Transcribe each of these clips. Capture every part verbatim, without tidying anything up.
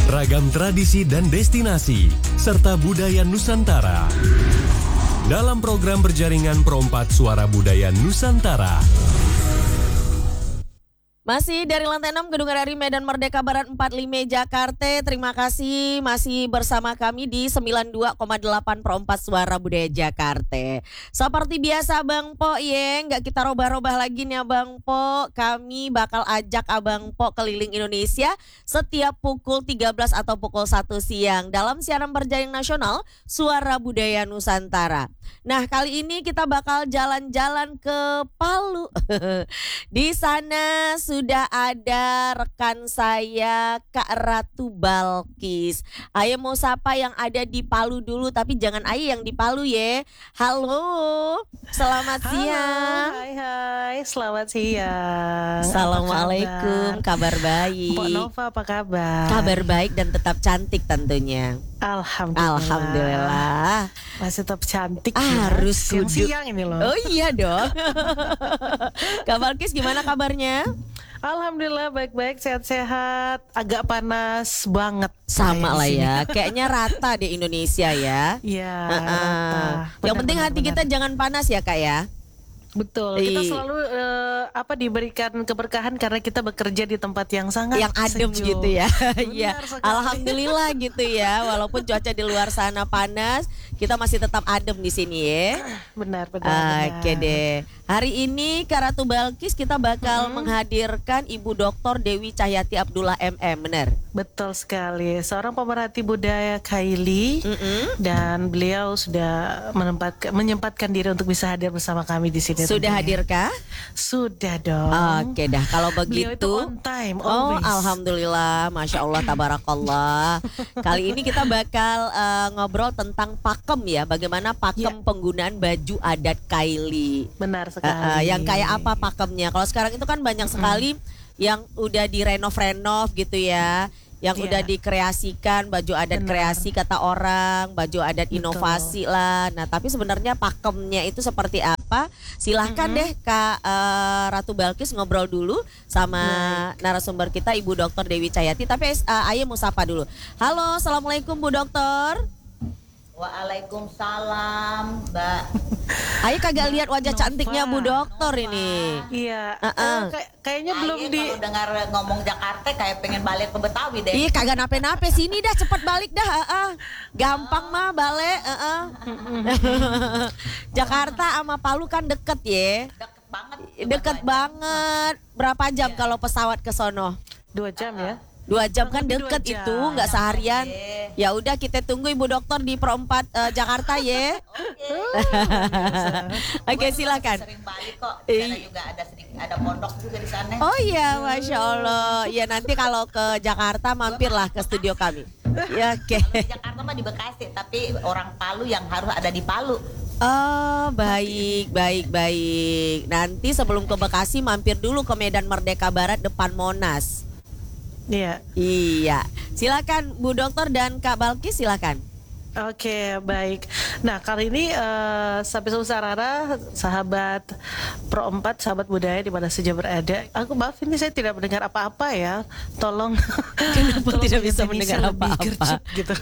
ragam tradisi dan destinasi, serta budaya Nusantara. Dalam program berjaringan Perempat Suara Budaya Nusantara. Masih dari lantai enam Gedung R R I Medan Merdeka Barat empat puluh lima Jakarta. Terima kasih masih bersama kami di sembilan puluh dua koma delapan Perempat Suara Budaya Jakarta. Seperti biasa Bang Po ya, nggak kita robah-robah lagi nih Bang Po. Kami bakal ajak Abang Po keliling Indonesia setiap pukul tiga belas atau pukul satu siang dalam siaran berjaring nasional Suara Budaya Nusantara. Nah, kali ini kita bakal jalan-jalan ke Palu. Di sana sudah ada rekan saya Kak Ratu Balkis. Ayo mau sapa yang ada di Palu dulu, tapi jangan ayo yang di Palu ya. Halo, selamat Halo, siang. hai hai, selamat siang. Assalamualaikum, kabar, kabar baik. Mbak Nova apa kabar? Kabar baik dan tetap cantik tentunya. Alhamdulillah. Alhamdulillah. Masih tetap cantik. Harus ya. duduk. Siang-siang ini loh. Oh iya dong. Kak Balkis gimana kabarnya? Alhamdulillah baik-baik, sehat-sehat. Agak panas banget. Sama lah sini. ya. Kayaknya rata di Indonesia ya. Iya. Uh-uh. rata. Yang penting Benar, hati benar. kita jangan panas ya Kak ya. Betul. Kita Ih. selalu eh, apa diberikan keberkahan karena kita bekerja di tempat yang sangat Yang adem sejuk. gitu ya. Iya. Benar sekali. Alhamdulillah gitu ya. Walaupun cuaca di luar sana panas, kita masih tetap adem di sini ya. Benar, benar. Oke benar. deh. Hari ini Kak Ratu Balkis kita bakal Mm-hmm. menghadirkan Ibu Doktor Dewi Cahyati Abdullah M M, benar? Betul sekali, seorang pemerhati budaya Kaili. Mm-mm. Dan beliau sudah menempatkan, menyempatkan diri untuk bisa hadir bersama kami di sini. Sudah tentunya. hadirkah? Sudah dong. Oke dah, kalau Beliau itu begitu. on time, Oh, always. alhamdulillah, masya Allah, tabarakallah. Kali ini kita bakal uh, ngobrol tentang pakem ya, bagaimana pakem Ya. penggunaan baju adat Kaili. Benar sekali. Uh, uh, yang kayak apa pakemnya? Kalau sekarang itu kan banyak sekali yang udah direnov-renov gitu ya. Yang Iya. udah dikreasikan baju adat Benar. kreasi kata orang, baju adat Betul. inovasi lah. Nah, tapi sebenarnya pakemnya itu seperti apa? Silahkan deh Kak uh, Ratu Balkis ngobrol dulu sama narasumber kita Ibu Doktor Dewi Cahyati. Tapi uh, Ayo mau sapa dulu. Halo, assalamualaikum Bu Doktor. Waalaikumsalam, Mbak. Ayo kagak lihat wajah Nova. cantiknya Bu Doktor ini. Iya. Uh-uh. Eh, kay- kayaknya belum Aye, di. kalau dengar ngomong Jakarta kayak pengen balik ke Betawi deh. Ih kagak nape-nape, sini dah cepet balik dah. Uh-uh. Gampang mah balik. Uh-uh. Jakarta sama Palu kan deket ya. Deket banget. Deket banget. Berapa jam kalau pesawat ke sono? Dua jam ya. Dua jam kan Kurang lebih deket dua jam. itu, nggak seharian. Ya udah kita tunggu Ibu Dokter di Perempat eh, Jakarta ya. Oke silakan. Sering balik kok. Eh. Karena juga ada sedikit ada pondok juga di sana. Oh iya, masya Allah. Ya nanti kalau ke Jakarta mampirlah ke studio kami. Ya oke. Di Jakarta mah di Bekasi, tapi orang Palu yang harus ada di Palu. Oh baik, baik, baik. Nanti sebelum ke Bekasi mampir dulu ke Medan Merdeka Barat depan Monas. Iya. Iya, silakan Bu Dokter dan Kak Balkis silakan. Oke, baik. Nah, kali ini eh Sapi Sarara, sahabat Pro empat, sahabat budaya di mana saja berada. Aku maaf ini saya tidak mendengar apa-apa ya. Tolong. Kenapa tolong tidak bisa Indonesia mendengar lebih apa-apa? gercep gitu.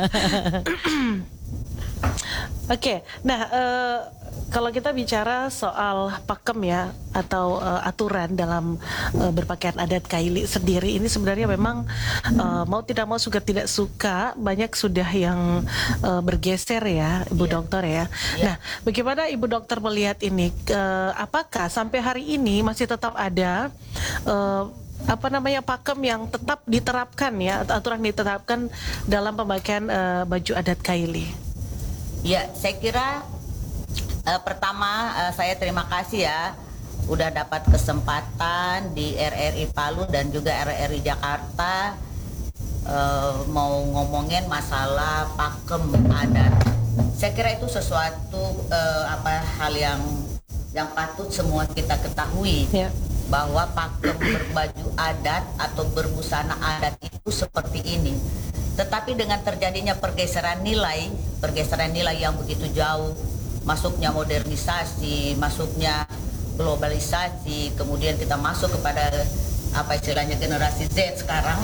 Oke, nah eh, kalau kita bicara soal pakem ya atau eh, aturan dalam eh, berpakaian adat Kaili sendiri ini sebenarnya memang eh, mau tidak mau suka tidak suka banyak sudah yang eh, bergeser ya Ibu Dokter ya. Nah, bagaimana Ibu Dokter melihat ini? Eh, apakah sampai hari ini masih tetap ada eh, apa namanya pakem yang tetap diterapkan ya atau aturan diterapkan dalam pemakaian eh, baju adat Kaili? Ya, saya kira eh, pertama eh, saya terima kasih ya udah dapat kesempatan di R R I Palu dan juga R R I Jakarta eh, mau ngomongin masalah pakem adat. Saya kira itu sesuatu eh, apa hal yang yang patut semua kita ketahui. Ya. Bahwa pakem berbaju adat atau berbusana adat itu seperti ini. Tetapi dengan terjadinya pergeseran nilai, pergeseran nilai yang begitu jauh, masuknya modernisasi, masuknya globalisasi, kemudian kita masuk kepada apa istilahnya generasi Z sekarang, Iya.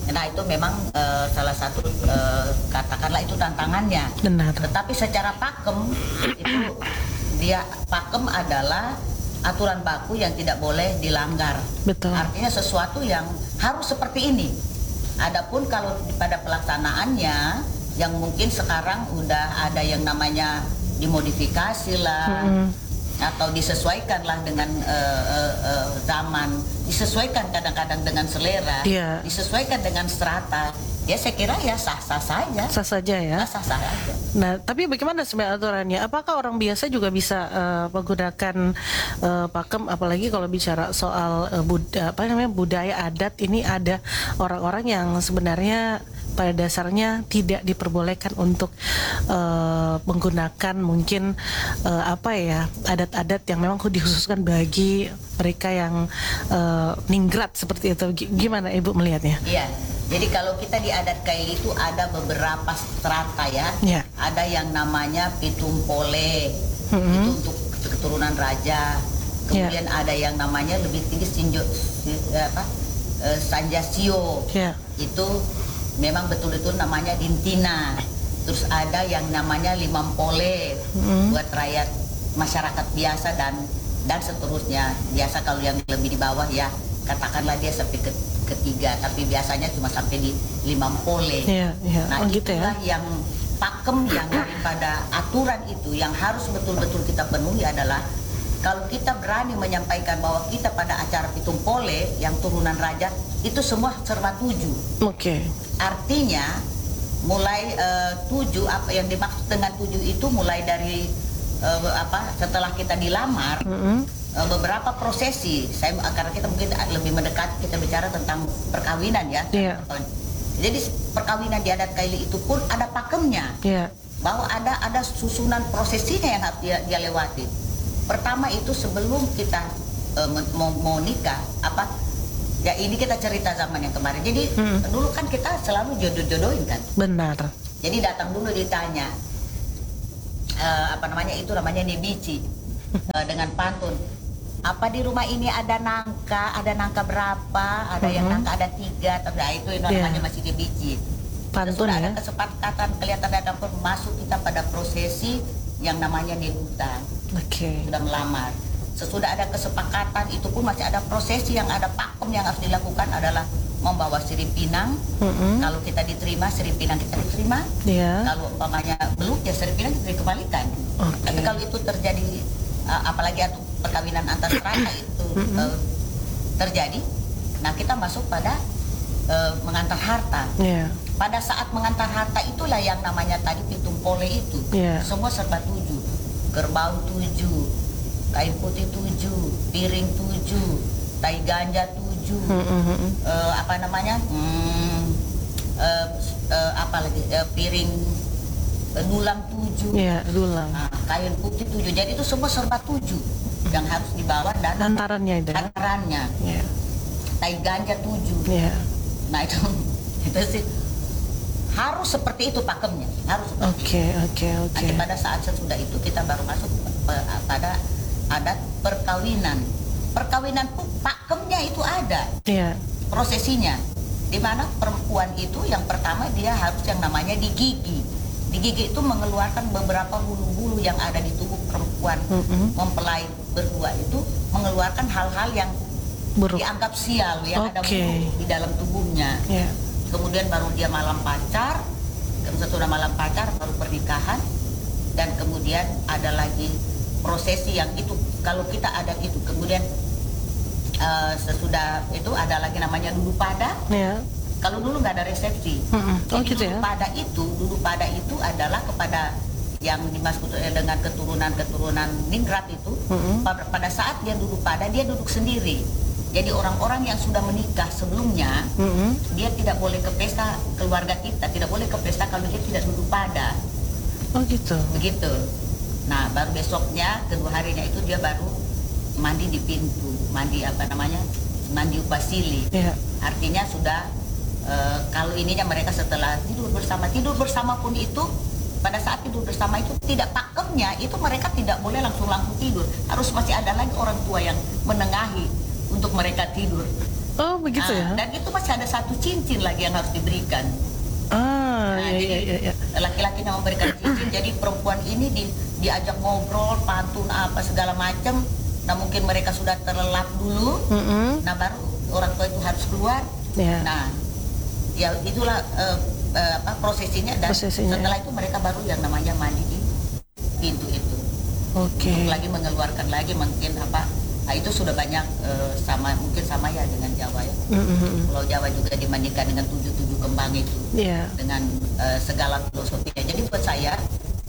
Nah itu memang uh, salah satu uh, katakanlah itu tantangannya. Benar. Tetapi secara pakem itu dia pakem adalah aturan baku yang tidak boleh dilanggar. Betul. Artinya sesuatu yang harus seperti ini. Adapun kalau pada pelaksanaannya yang mungkin sekarang udah ada yang namanya dimodifikasi lah. Mm-hmm. Atau disesuaikan lah dengan uh, uh, uh, zaman, disesuaikan kadang-kadang dengan selera, yeah. disesuaikan dengan strata. Ya saya kira ya sah-sah saja. Sah saja ya. Sah-sah saja. Nah, tapi bagaimana sebenarnya aturannya? Apakah orang biasa juga bisa uh, menggunakan uh, pakem? Apalagi kalau bicara soal uh, bud apa namanya budaya adat, ini ada orang-orang yang sebenarnya pada dasarnya tidak diperbolehkan untuk uh, menggunakan mungkin uh, apa ya adat-adat yang memang dikhususkan bagi mereka yang uh, ningrat seperti itu. Gimana Ibu melihatnya? Iya. Jadi kalau kita di adat Kaili itu ada beberapa strata ya. Yeah. Ada yang namanya Pitumpole, mm-hmm. itu untuk keturunan raja. Kemudian yeah. ada yang namanya lebih tinggi Sinjo, apa, uh, Sanjasio. Yeah. Itu memang betul-betul namanya Dintina. Terus ada yang namanya Limampole, mm-hmm. buat rakyat masyarakat biasa dan dan seterusnya. Biasa kalau yang lebih di bawah ya katakanlah dia sampai ke ketiga, tapi biasanya cuma sampai di Limampole. Yeah, yeah. Nah oh, gitu itulah ya? yang pakem yang daripada aturan itu yang harus betul-betul kita penuhi adalah kalau kita berani menyampaikan bahwa kita pada acara Pitumpole yang turunan raja itu semua serba tujuh. Oke. Okay. Artinya mulai uh, tujuh apa yang dimaksud dengan tujuh itu mulai dari uh, apa setelah kita dilamar. Mm-hmm. Beberapa prosesi, saya karena kita mungkin lebih mendekat kita bicara tentang perkawinan ya. Yeah. Jadi perkawinan di adat Kaili itu pun ada pakemnya, yeah. bahwa ada ada susunan prosesinya yang harus dia, dia lewati. Pertama itu sebelum kita uh, mau, mau nikah, apa? Ya ini kita cerita zaman yang kemarin. Jadi hmm. dulu kan kita selalu jodoh-jodohin kan. Benar. Jadi datang dulu ditanya, uh, apa namanya itu namanya nebici uh, dengan pantun. Apa di rumah ini ada nangka, ada nangka berapa, ada uh-huh. yang nangka ada tiga, tapi nah, itu itu namanya yeah. masih di biji. Pantun sudah ya. Ada kesepakatan kelihatan ada pun masuk kita pada prosesi yang namanya nebutan. Oke. Okay. Sudah melamar. Sesudah ada kesepakatan itu pun masih ada prosesi yang ada pakem yang harus dilakukan adalah membawa sirip pinang. Uh-huh. Kalau kita diterima sirip pinang kita diterima. Yeah. Kalau umpamanya belum ya sirip pinang kita dikembalikan. Okay. Tapi kalau itu terjadi uh, apalagi atau perkawinan antar strata itu mm-hmm. uh, terjadi, nah kita masuk pada uh, mengantar harta. Yeah. Pada saat mengantar harta itulah yang namanya tadi Pitumpole itu, yeah. semua serba tujuh, kerbau tujuh, kain putih tujuh, piring tujuh, tai ganja tujuh, mm-hmm. uh, apa namanya, hmm, uh, uh, apa lagi, uh, piring uh, dulang tujuh, yeah, dulang, uh, kain putih tujuh, jadi itu semua serba tujuh. Yang harus dibawa dan hantarannya itu. Hantarannya. Yeah. Tai ganja tujuh. Yeah. Nah itu itu sih harus seperti itu pakemnya, harus. Oke oke oke. Nanti pada saat sesudah itu kita baru masuk pada adat perkawinan. Perkawinan pun pakemnya itu ada. Yeah. Prosesinya, di mana perempuan itu yang pertama dia harus yang namanya digigi. Digigi itu mengeluarkan beberapa bulu-bulu yang ada di tubuh perempuan. Mm-hmm. Mempelai berdua itu mengeluarkan hal-hal yang buruk, dianggap sial, yang okay. ada buruk di dalam tubuhnya. Yeah. Kemudian baru dia malam pacar, sesudah malam pacar baru pernikahan, dan kemudian ada lagi prosesi yang itu kalau kita ada itu. Kemudian uh, sesudah itu ada lagi namanya dulu pada. Yeah. Kalau dulu nggak ada resepsi. Mm-hmm. Oh, jadi gitu ya? Dulu pada itu, dulu pada itu adalah kepada yang dimaksud dengan keturunan-keturunan ningrat itu. Mm-hmm. Pada saat dia duduk pada, dia duduk sendiri. Jadi orang-orang yang sudah menikah sebelumnya, mm-hmm. dia tidak boleh ke pesta keluarga kita, tidak boleh ke pesta kalau dia tidak duduk pada. Oh gitu. Begitu. Nah baru besoknya, kedua harinya itu dia baru mandi di pintu, mandi apa namanya, mandi upasili. Yeah. Artinya sudah Uh, kalau ininya mereka setelah tidur bersama, tidur bersama pun itu pada saat tidur bersama itu tidak pakemnya itu mereka tidak boleh langsung langsung tidur, harus masih ada lagi orang tua yang menengahi untuk mereka tidur. Oh begitu Nah, ya. dan itu masih ada satu cincin lagi yang harus diberikan. Ah, Nah, iya, jadi iya, iya. laki-laki yang memberikan cincin, jadi perempuan ini di, diajak ngobrol, pantun apa segala macam. Nah mungkin mereka sudah terlelap dulu, Mm-mm. nah baru orang tua itu harus keluar. Ya. Nah, ya itulah eh, eh, apa prosesinya dan Prosesinya. setelah itu mereka baru yang namanya mandi di pintu itu. Oke. Untuk lagi mengeluarkan lagi mungkin apa? Nah, itu sudah banyak eh, sama mungkin sama ya dengan Jawa ya. Mm-mm. Pulau Jawa juga dimandikan dengan tujuh-tujuh kembang itu. Iya. Dengan uh, segala filosofinya. Jadi buat saya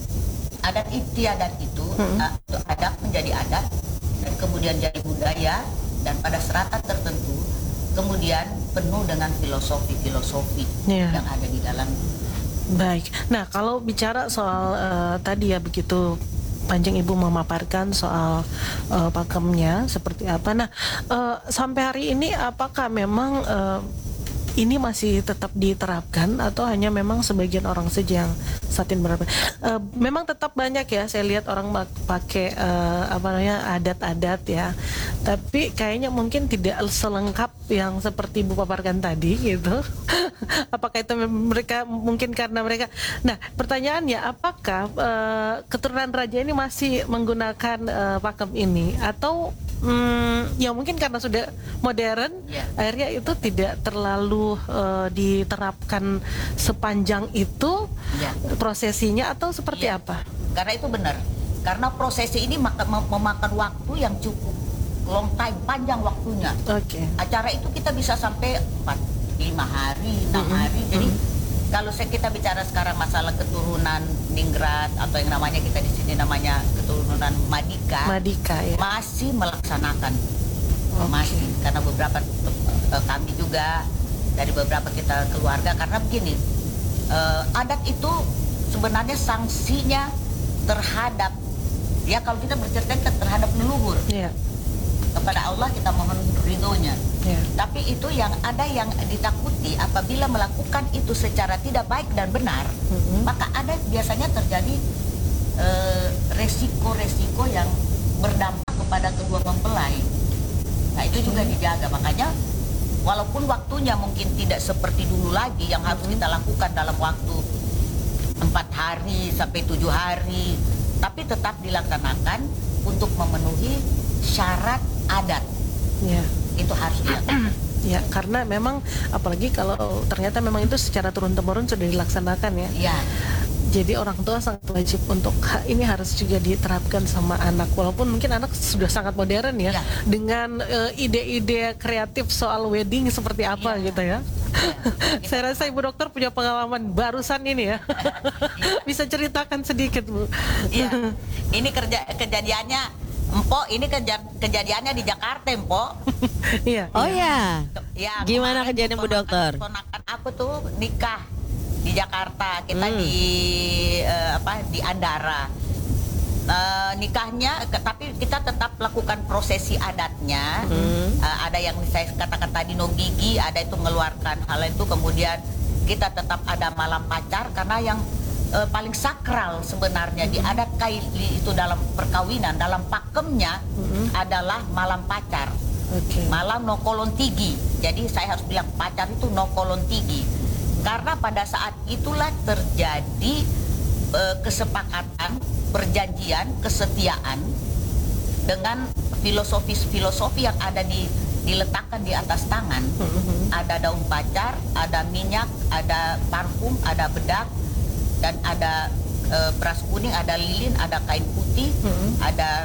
adat istiadat itu Hmm. uh, itu adat menjadi adat dan kemudian jadi budaya dan pada serata tertentu kemudian penuh dengan filosofi-filosofi Iya. yang ada di dalam. Baik. Nah, kalau bicara soal eh, tadi ya begitu Panjang Ibu memaparkan soal eh, pakemnya seperti apa. Nah, eh, sampai hari ini apakah memang eh, ini masih tetap diterapkan atau hanya memang sebagian orang saja yang saat ini berapa? Eh, memang tetap banyak ya, saya lihat orang mak- pakai eh, apa namanya adat-adat ya. Tapi kayaknya mungkin tidak selengkap yang seperti Ibu paparkan tadi gitu. Apakah itu mem- mereka mungkin karena mereka. Nah, pertanyaannya apakah eh, keturunan raja ini masih menggunakan eh, pakem ini atau Hmm, ya mungkin karena sudah modern, Ya. akhirnya itu tidak terlalu eh, diterapkan sepanjang itu Ya. prosesinya atau seperti Iya. apa? Karena itu benar. Karena prosesi ini maka- mem- memakan waktu yang cukup long time, panjang waktunya. Oke. Acara itu kita bisa sampai empat, lima hari, enam hari. Jadi kalau saya kita bicara sekarang masalah keturunan Ningrat atau yang namanya kita di sini namanya keturunan Madika, Madika ya. masih melaksanakan. Oke. Masih karena beberapa eh, kami juga dari beberapa kita keluarga karena begini, eh, adat itu sebenarnya sanksinya terhadap ya kalau kita bercerita terhadap leluhur. Iya. Kepada Allah kita mohon ridhonya. Iya. Tapi itu yang ada yang ditakuti apabila melakukan itu secara tidak baik dan benar, Mhm. maka ada biasanya terjadi eh, resiko-resiko yang berdampak kepada kedua mempelai. Nah itu juga dijaga, makanya walaupun waktunya mungkin tidak seperti dulu lagi yang harus kita lakukan dalam waktu empat hari sampai tujuh hari, tapi tetap dilaksanakan untuk memenuhi syarat adat. Iya. Itu harus dilakukan. Ya, karena memang apalagi kalau ternyata memang itu secara turun-temurun sudah dilaksanakan ya. Ya, Jadi orang tua sangat wajib untuk ha- ini harus juga diterapkan sama anak walaupun mungkin anak sudah sangat modern ya, Ya. dengan eh, ide-ide kreatif soal wedding seperti apa Ya. gitu ya. Saya rasa Ibu Dokter punya pengalaman barusan ini ya. Bisa ceritakan sedikit Bu. iya. Ini kerja kejadiannya, Empok, ini keja- kejadiannya di Jakarta, Empok. Iya. Oh ya. Ya, Gimana kemarin kejadian Bu ponakan- Dokter? Ponakan aku tuh nikah di Jakarta. Kita Hmm. di eh, apa di Andara. Eh, nikahnya ke- tapi kita tetap lakukan prosesi adatnya. Hmm. Eh, ada yang saya katakan tadi no gigi, ada itu mengeluarkan hal itu, kemudian kita tetap ada malam pacar karena yang eh, paling sakral sebenarnya di adat Kaili itu dalam perkawinan, dalam pakemnya adalah malam pacar. Oke. Malam no kolontigi. Jadi saya harus bilang pacar itu no kolontigi. Karena pada saat itulah terjadi eh, kesepakatan, perjanjian, kesetiaan dengan filosofis-filosofi yang ada di diletakkan di atas tangan. Ada daun pacar, ada minyak, ada parfum, ada bedak, dan ada eh, beras kuning, ada lilin, ada kain putih, ada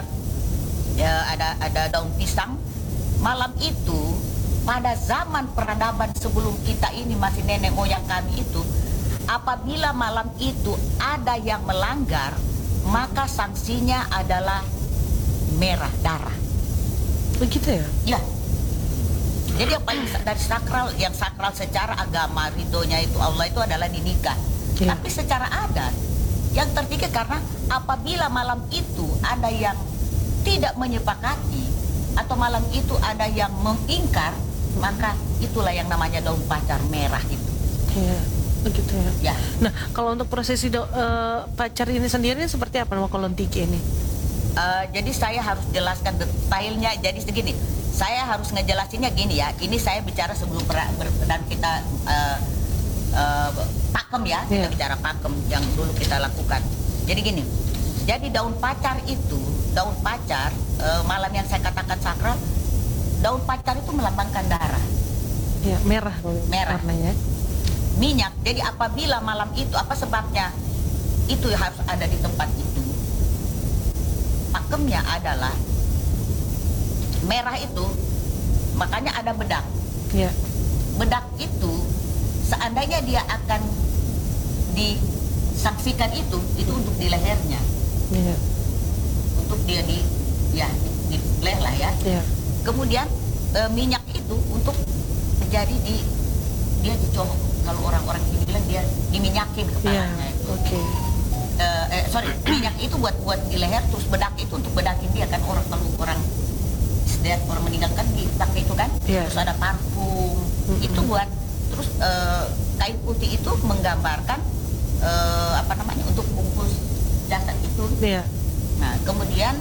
ya, ada ada daun pisang. Malam itu pada zaman peradaban sebelum kita ini masih nenek moyang kami itu, apabila malam itu ada yang melanggar, maka sanksinya adalah merah darah. Begitu ya? Ya. Jadi yang paling sa- dari sakral, yang sakral secara agama ridhonya itu Allah itu adalah di nikah. Ya. Tapi secara adat yang tertiga karena apabila malam itu ada yang tidak menyepakati atau malam itu ada yang mengingkar, maka itulah yang namanya daun pacar merah itu. Iya. Begitu ya. Ya. Nah, kalau untuk prosesi do- eh, pacar ini sendiri seperti apa nama kolontiki ini? Eh, jadi saya harus jelaskan detailnya. Jadi segini, saya harus ngejelasinnya gini ya. Ini saya bicara sebelum ber, ber- dan kita uh, uh, pakem ya, kita Yeah. bicara pakem yang dulu kita lakukan. Jadi gini, jadi daun pacar itu, daun pacar uh, malam yang saya katakan sakral, daun pacar itu melambangkan darah, Ya, merah Merah. warnanya. minyak. Jadi apabila malam itu apa sebabnya itu harus ada di tempat itu, pakemnya adalah merah itu, makanya ada bedak. Ya. Bedak itu seandainya dia akan disaksikan itu, itu untuk di lehernya, Ya. untuk dia di ya di, di leher lah ya. Ya. Kemudian e, minyak itu untuk jadi di dia dicolok, kalau orang-orang sini bilang dia diminyakin Ya. kepalanya itu. Oke. Eh, eh, sorry, minyak itu buat buat di leher, terus bedak itu untuk bedakin dia kan, orang kalau orang dia orang meninggal kan dipakai itu kan, Iya. terus ada parfum Mm-mm. itu buat, terus eh, kain putih itu menggambarkan eh, apa namanya untuk bungkus jasad itu. Ya. Nah kemudian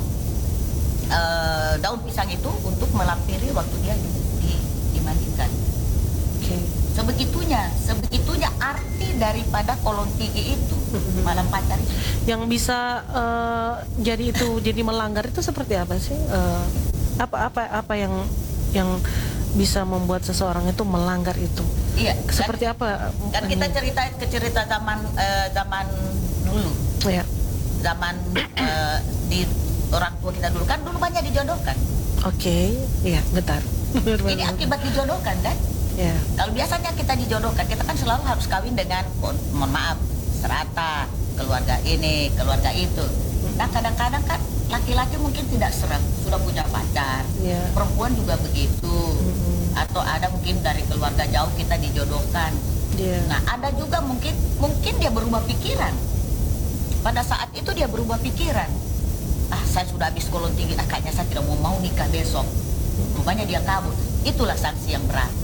eh, daun pisang itu untuk melampiri waktu dia di, di- dimandikan. Oke. Sebegitunya, sebegitunya arti daripada kolon tinggi itu, Mm-mm. malam pacar itu. Yang bisa eh, jadi itu jadi melanggar itu seperti apa sih? Eh, apa apa apa yang yang bisa membuat seseorang itu melanggar itu? Iya. kan- Seperti apa? Kan kita cerita ke cerita zaman eh, zaman dulu, Ya. zaman eh, di orang tua kita dulu kan dulu banyak dijodohkan. Oke. Iya, bentar. Ini akibat dijodohkan kan? Ya. Kalau biasanya kita dijodohkan, kita kan selalu harus kawin dengan, oh, mohon maaf, serata, keluarga ini, keluarga itu. Nah kadang-kadang kan laki-laki mungkin tidak serem, sudah punya pacar, Ya. perempuan juga begitu, Mm-mm. atau ada mungkin dari keluarga jauh kita dijodohkan. Ya. Nah ada juga mungkin mungkin dia berubah pikiran. Pada saat itu dia berubah pikiran. Ah saya sudah habis kolon tinggi, ah, kayaknya saya tidak mau mau nikah besok. Rupanya dia kabur. Itulah sanksi yang berat.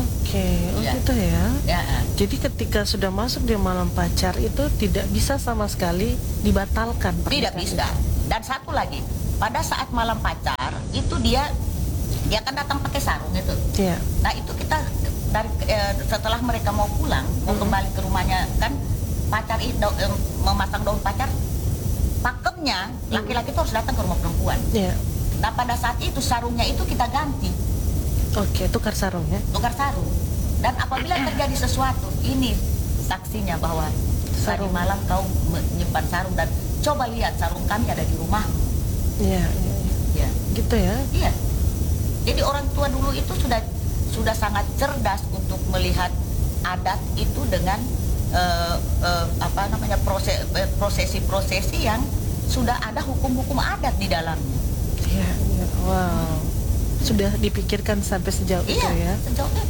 Oke, oh Iya. gitu ya. Ya, Jadi ketika sudah masuk di malam pacar itu tidak bisa sama sekali dibatalkan tidak pernikahan bisa. Dan satu lagi, pada saat malam pacar itu dia dia kan datang pakai sarung itu. itu. Ya. Nah itu kita dari eh, setelah mereka mau pulang, mau Mhm. kembali ke rumahnya kan pacar itu eh, memasang daun pacar, pakemnya laki-laki itu harus datang ke rumah perempuan. Ya. Nah pada saat itu sarungnya itu kita ganti, Oke, tukar sarung ya. tukar sarung. Dan apabila terjadi sesuatu, ini saksinya bahwa tadi Sarung. malam kau menyimpan sarung dan coba lihat sarung kami ada di rumahmu. Ya, ya, ya. Ya, Gitu ya. iya. Jadi orang tua dulu itu sudah sudah sangat cerdas untuk melihat adat itu dengan eh, eh, apa namanya proses eh, prosesi-prosesi yang sudah ada hukum-hukum adat di dalamnya. Ya, ya. Wow. Sudah dipikirkan sampai sejauh itu Iya, ya. sejauh itu.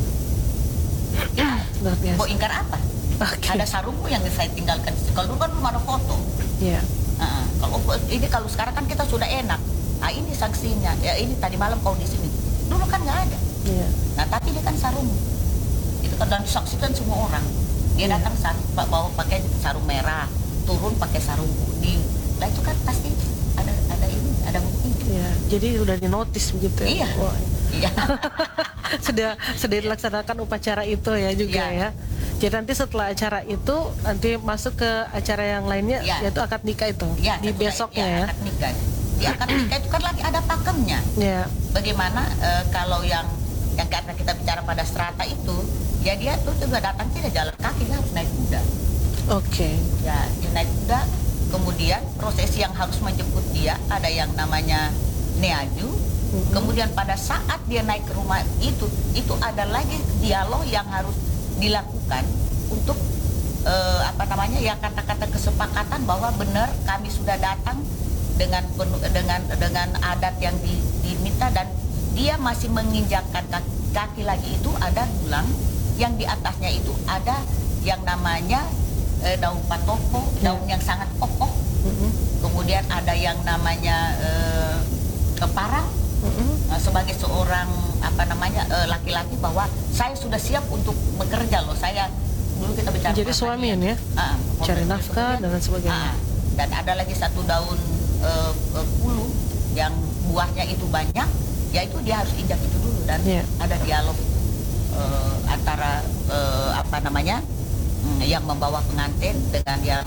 Ya, Luar biasa. mau ingkar apa? Oke. Ada sarungmu yang saya tinggalkan. Kalau dulu kan belum ada foto. Ya. Nah, kalau ini kalau sekarang kan kita sudah enak. Ah ini sanksinya. Ya ini tadi malam kau di sini. Dulu kan nggak ada. Ya. Nah tapi ini kan sarung. Itu kan dan disaksikan semua orang. Dia Iya. datang sarung, bawa pakai sarung merah, turun pakai sarung kuning. Nah itu kan pasti ada ada ini, ada bukti. Ya. Jadi udah dinotis begitu ya. Iya. Wah. Iya. sudah sudah dilaksanakan upacara itu ya juga Iya. ya. Jadi nanti setelah acara itu nanti masuk ke acara yang lainnya Iya. yaitu akad nikah itu Ya, di setelah- besoknya ya, ya. akad nikah. Di akad nikah itu kan lagi ada pakemnya. Ya. Bagaimana eh, kalau yang yang karena kita bicara pada strata itu, ya dia tuh juga datang tidak jalan kaki, dia harus naik kuda. Oke. Ya, dia naik kuda. Kemudian prosesi yang harus menjemput dia ada yang namanya neaju. Mhm. Kemudian pada saat dia naik ke rumah itu, itu ada lagi dialog yang harus dilakukan untuk eh, apa namanya ya kata-kata kesepakatan bahwa benar kami sudah datang dengan penuh, dengan dengan adat yang di- diminta dan dia masih menginjakkan kaki, kaki lagi itu ada tulang yang di atasnya itu ada yang namanya eh, daun patoko, daun yang sangat kokoh. Mhm. Kemudian ada yang namanya eh, keparang. Mhm. Nah, sebagai seorang apa namanya eh, laki-laki bahwa saya sudah siap untuk bekerja loh, saya dulu kita bicara Jadi pertanian. suamian ya? Ah, Cari bekerja nafkah sebagai- dan lain sebagainya. Ah, dan ada lagi satu daun eh, eh, pulu yang buahnya itu banyak, ya itu dia harus injak itu dulu dan Yeah. ada dialog uh, antara uh, apa namanya mm, yang membawa pengantin dengan yang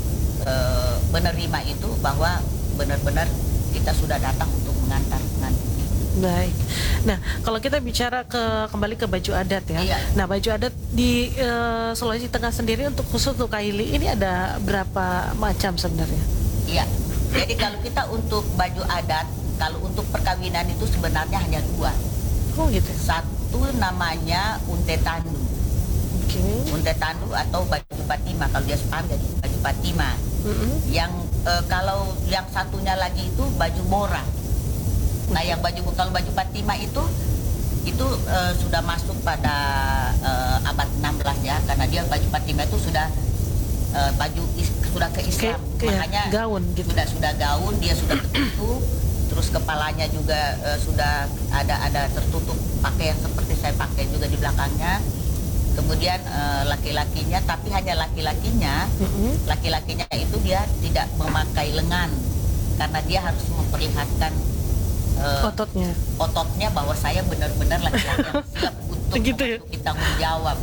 uh, menerima itu bahwa benar-benar kita sudah datang untuk mengantar pengantin. Baik. Nah, kalau kita bicara ke kembali ke baju adat ya. Iya. Nah, baju adat di eh, Sulawesi Tengah sendiri untuk khusus untuk Kaili ini ada berapa macam sebenarnya? Iya. Jadi kalau kita untuk baju adat, kalau untuk perkawinan itu sebenarnya hanya dua. Oh gitu. Satu namanya unte tandu. Oke. Unte tandu atau baju patima kalau dia Sepang jadi baju patima. Mm-mm. Yang eh, kalau yang satunya lagi itu baju bora. Nah, yang baju kalau baju patima itu itu eh, sudah masuk pada eh, abad enam belas ya, karena dia baju patima itu sudah eh, baju is- sudah ke Islam. Kayak- kayak Makanya gaun gitu. sudah sudah gaun, dia sudah tertutup, terus kepalanya juga eh, sudah ada ada tertutup pakai yang seperti saya pakai juga di belakangnya. Kemudian eh, laki-lakinya, tapi hanya laki-lakinya, Mm-mm. laki-lakinya itu dia tidak memakai lengan karena dia harus memperlihatkan eh, Ototnya. ototnya bahwa saya benar-benar laki-laki yang siap untuk Begitu ya? memasuki tanggung jawab.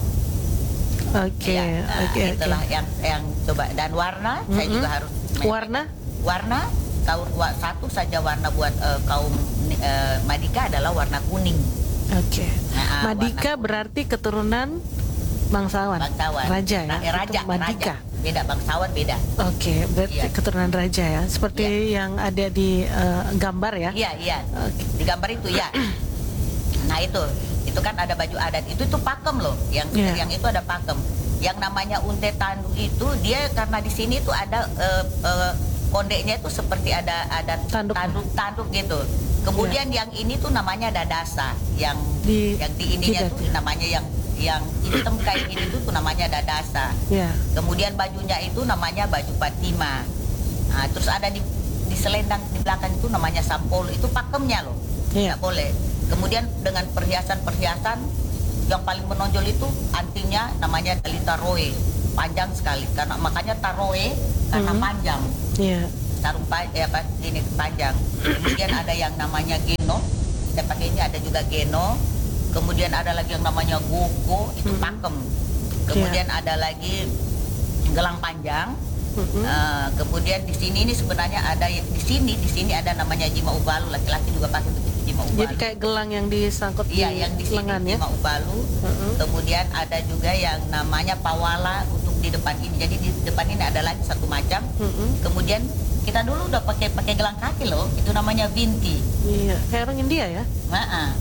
Oke, Ya, nah, oke, oke. itulah yang yang coba, dan warna saya Mm-mm. juga harus Warna? warna kaum wa- satu saja warna buat eh, kaum eh, Madika adalah warna kuning. Oke. Nah, Madika warna berarti keturunan bangsawan. bangsawan. Raja ya. Nah, eh, raja, Itu Madika. raja. Beda bangsawan beda. Oke, berarti Iya. keturunan raja ya. Seperti yang ada di eh, gambar ya. Iya, iya. Oke. Di gambar itu ya. Nah, itu itu kan ada baju adat. Itu itu pakem loh. Yang Iya. yang itu ada pakem. Yang namanya unte tandu itu dia karena di sini tuh ada eh, eh, kondeknya itu seperti ada ada Tanduk. tanduk tanduk gitu. Kemudian yang ini tuh namanya dadasa. Yang Di yang di ininya jidat. tuh namanya yang yang hitam kayak gini tuh, tuh namanya dadasa. Ya. Kemudian bajunya itu namanya baju patima. Nah, terus ada di di selendang di belakang itu namanya sampol. Itu pakemnya loh. Iya. Nggak boleh. Kemudian dengan perhiasan-perhiasan yang paling menonjol itu antingnya namanya dalita roe. Panjang sekali karena makanya taroe karena Mhm. panjang. Iya. Sarung panjang, ya, apa ini panjang. Kemudian ada yang namanya geno. Saya pakai ini ada juga geno. Kemudian ada lagi yang namanya goko, itu Mhm. pakem. Kemudian ada lagi gelang panjang. Mm-mm. Eh, kemudian di sini ini sebenarnya ada yang- di sini di sini ada namanya jima ubalu, laki-laki juga pakai begitu jima ubalu. Jadi kayak gelang yang disangkut Iya, di yang di sini lengan ya. jima ubalu. Mm-mm. Kemudian ada juga yang namanya pawala untuk di depan ini. Jadi di depan ini ada lagi satu macam. Mm-mm. Kemudian kita dulu udah pakai pakai gelang kaki loh. Itu namanya binti. Iya, kayak orang India ya. Nah,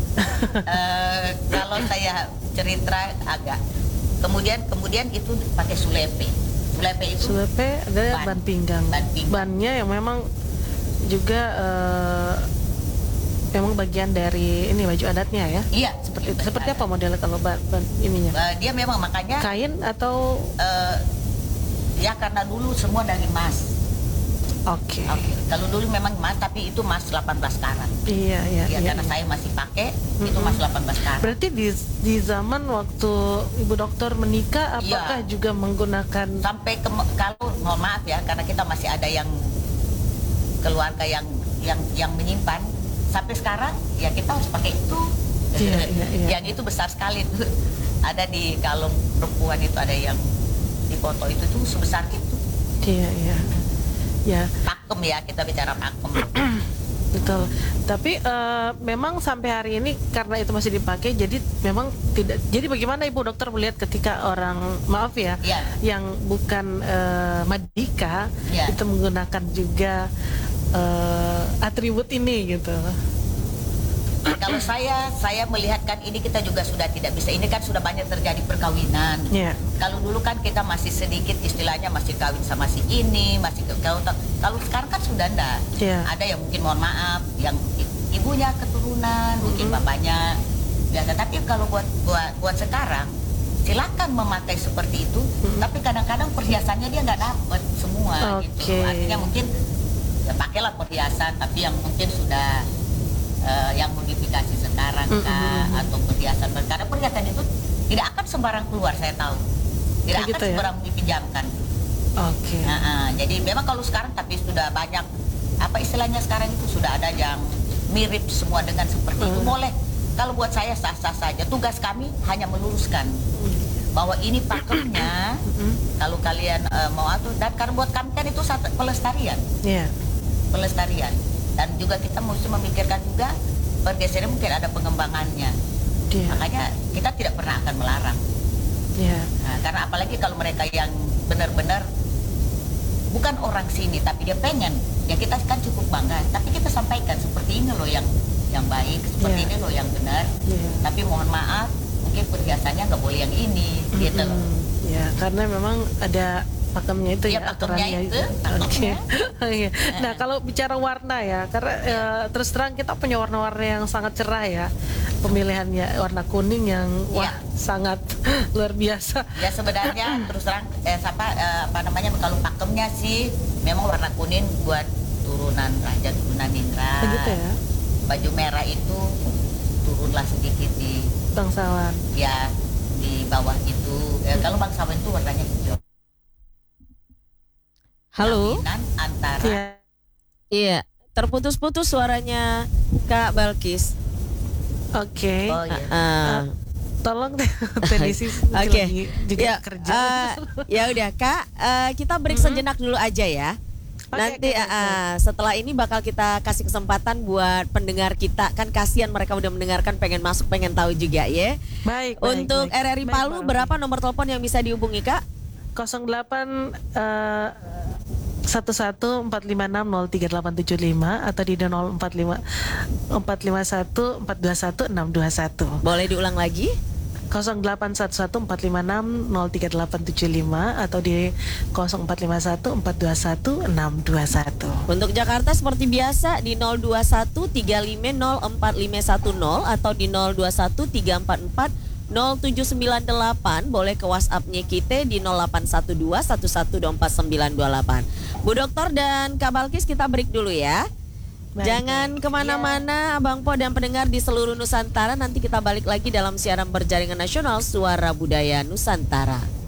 eh, kalau saya cerita agak. Kemudian kemudian itu pakai sulepe. Sulepe itu Sulepe ada Ban. ban pinggang. Ban pinggang. Bannya yang memang juga eh, memang bagian dari ini baju adatnya ya. iya Seperti iya, seperti benar. apa modelnya kalau ban, ban ininya? Eh, dia memang makanya Kain atau eh, ya karena dulu semua dari emas. oke. Oke, kalau dulu memang emas tapi itu emas delapan belas karat. Iya, iya, Ya, iya. karena saya masih pakai itu Mm-mm. emas delapan belas karat. Berarti di di zaman waktu Ibu Dokter menikah apakah Iya. juga menggunakan Sampai ke, kalau mohon maaf ya karena kita masih ada yang keluarga yang yang yang menyimpan sampai sekarang ya kita harus pakai itu. Iya, iya, iya. Yang itu besar sekali tuh. Ada di kalung perempuan itu ada yang di foto itu tuh sebesar itu. Iya, iya. Ya, Pakem ya, kita bicara pakem. betul. Tapi eh, memang sampai hari ini karena itu masih dipakai, jadi memang tidak. Jadi bagaimana Ibu Dokter melihat ketika orang maaf ya, Iya. yang bukan eh, Madika Iya. itu menggunakan juga eh, atribut ini gitu. Nah, kalau saya saya melihatkan ini kita juga sudah tidak bisa. Ini kan sudah banyak terjadi perkawinan. Iya. Kalau dulu kan kita masih sedikit istilahnya masih kawin sama si ini, masih ke- kalau kalau sekarang kan sudah enggak. Iya. Ada yang mungkin mohon maaf, yang i- ibunya keturunan, mungkin bapaknya biasa. Tapi kalau buat buat buat sekarang silakan memakai seperti itu, tapi kadang-kadang perhiasannya dia nggak dapat semua Oke. gitu. Artinya mungkin ya pakailah perhiasan tapi yang mungkin sudah eh, yang modifikasi sekarang kah, Mm-mm. atau perhiasan karena perhiasan itu tidak akan sembarang keluar, saya tahu tidak Kayak akan gitu ya? sembarang dipinjamkan. Oke. Nah, ah, jadi memang kalau sekarang tapi sudah banyak apa istilahnya sekarang itu sudah ada yang mirip semua dengan seperti itu boleh. Kalau buat saya sah-sah saja. Tugas kami hanya meluruskan bahwa ini pakemnya. Kalau kalian uh, mau atur, dan karena buat kami kan itu satu pelestarian, yeah. pelestarian. Dan juga kita mesti memikirkan juga pergeseran mungkin ada pengembangannya. Yeah. Makanya kita tidak pernah akan melarang. Yeah. Nah, karena apalagi kalau mereka yang benar-benar bukan orang sini tapi dia pengen, ya kita kan cukup bangga. Tapi kita sampaikan seperti ini loh yang yang baik, seperti Yeah. ini loh yang benar. Yeah. Tapi mohon maaf, mungkin perhiasannya nggak boleh yang ini, gitu loh. Mm-mm. Ya, karena memang ada pakemnya itu Ya, ya, pakemnya aturannya itu, Oke. pakemnya. Iya. Nah, kalau bicara warna ya, karena eh, terus terang kita punya warna-warna yang sangat cerah ya. Pemilihannya warna kuning yang wah Ya. sangat luar biasa. Ya sebenarnya terus terang eh, apa, eh, apa namanya kalau pakemnya sih memang warna kuning buat turunan raja turunan Indra. Begitu ya. Baju merah itu turunlah sedikit di Bangsawan. ya di bawah itu. Eh, kalau bangsawan itu warnanya hijau. Halo. Jaminan antara Iya. Iya, terputus-putus suaranya Kak Balkis. Oke. oh iya. Ah. Tolong deh Tenisi Oke. lagi juga Ya, kerja. eh, ya udah Kak, eh, kita break sejenak dulu aja ya. Oke, Nanti oke, eh, oke. eh, setelah ini bakal kita kasih kesempatan buat pendengar kita. Kan kasihan mereka udah mendengarkan, pengen masuk, pengen tahu juga ya. Baik, baik. Untuk baik. R R I Baik, Palu Mbak berapa nomor telepon yang bisa dihubungi Kak? nol delapan eh, satu satu empat lima enam nol tiga delapan tujuh lima atau di nol empat lima empat lima satu empat dua satu enam dua satu. Boleh diulang lagi? nol delapan satu satu empat lima enam nol tiga delapan tujuh lima atau di nol empat lima satu empat dua satu enam dua satu. Untuk Jakarta seperti biasa di nol dua satu tiga lima nol empat lima satu nol atau di nol dua satu tiga empat empat nol tujuh sembilan delapan. Boleh ke WhatsApp-nya kita di nol delapan satu dua satu satu dua empat sembilan dua delapan. Bu Dokter dan Kak Balkis, kita break dulu ya. Baik, Jangan kemana-mana Abang Po dan pendengar di seluruh Nusantara. Nanti kita balik lagi dalam siaran berjaringan nasional Suara Budaya Nusantara.